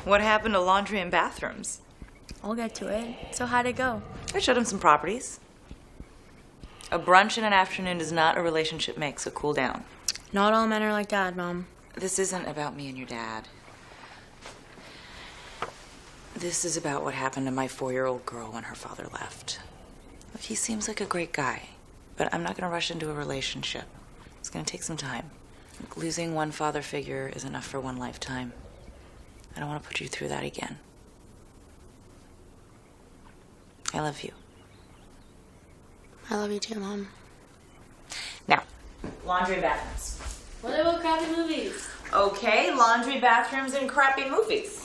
What happened to laundry and bathrooms? I'll get to it. So how'd it go? I showed him some properties. A brunch in an afternoon is not a relationship make, so cool down. Not all men are like Dad, Mom. This isn't about me and your dad. This is about what happened to my 4-year-old girl when her father left. Look, he seems like a great guy, but I'm not going to rush into a relationship. It's going to take some time. Losing one father figure is enough for one lifetime. I don't want to put you through that again. I love you. I love you too, Mom. Now, laundry and bathrooms. What about crappy movies? Okay, laundry, bathrooms, and crappy movies.